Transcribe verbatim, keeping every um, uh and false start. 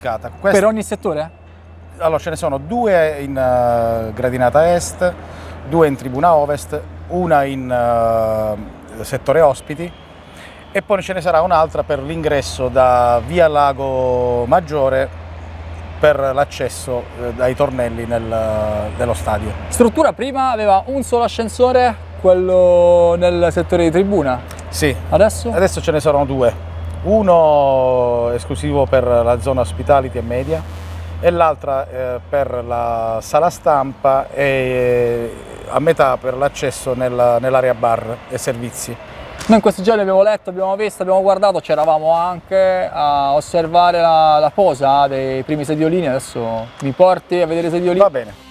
Quest... Per ogni settore? Allora ce ne sono due in uh, gradinata est, due in tribuna ovest, una in uh, settore ospiti e poi ce ne sarà un'altra per l'ingresso da via Lago Maggiore per l'accesso uh, dai tornelli nel, uh, dello stadio. Struttura prima aveva un solo ascensore, quello nel settore di tribuna? Sì. Adesso? Adesso ce ne sono due, uno esclusivo per la zona hospitality e media e l'altra eh, per la sala stampa e eh, a metà per l'accesso nella, nell'area bar e servizi. Noi in questi giorni abbiamo letto, abbiamo visto, abbiamo guardato, c'eravamo anche a osservare la, la posa dei primi sediolini, adesso mi porti a vedere i sediolini? Va bene.